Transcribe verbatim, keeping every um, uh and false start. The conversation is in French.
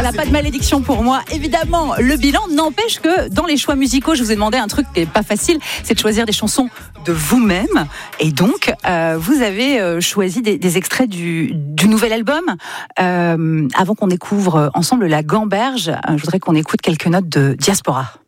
Voilà, pas de malédiction pour moi. Évidemment, le bilan n'empêche que dans les choix musicaux, je vous ai demandé un truc qui n'est pas facile, c'est de choisir des chansons de vous-même. Et donc, euh, vous avez euh, choisi des, des extraits du, du nouvel album. Euh, avant qu'on découvre ensemble La Gamberge, je voudrais qu'on écoute quelques notes de Diaspora.